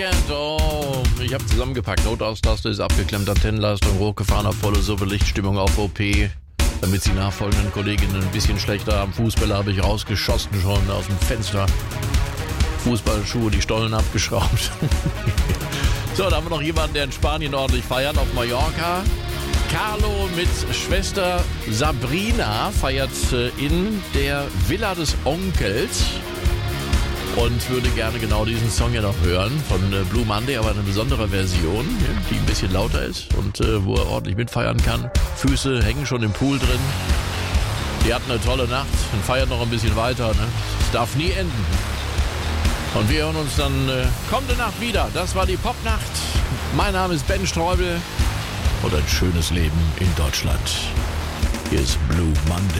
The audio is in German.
Weekend. Oh, ich habe zusammengepackt. Notausstaste ist abgeklemmt, Antennenleistung hochgefahren auf volle Suppe, Lichtstimmung auf OP. Damit die nachfolgenden Kolleginnen ein bisschen schlechter haben. Fußbälle habe ich rausgeschossen schon aus dem Fenster. Fußballschuhe, die Stollen abgeschraubt. So, da haben wir noch jemanden, der in Spanien ordentlich feiert, auf Mallorca. Carlo mit Schwester Sabrina feiert in der Villa des Onkels und würde gerne genau diesen Song hier noch hören von Blue Monday, aber eine besondere Version, die ein bisschen lauter ist und wo er ordentlich mitfeiern kann. Füße hängen schon im Pool drin. Die hatten eine tolle Nacht und feiern noch ein bisschen weiter. Ne? Es darf nie enden. Und wir hören uns dann kommende Nacht wieder. Das war die Popnacht. Mein Name ist Ben Streubel und ein schönes Leben in Deutschland. Hier ist Blue Monday.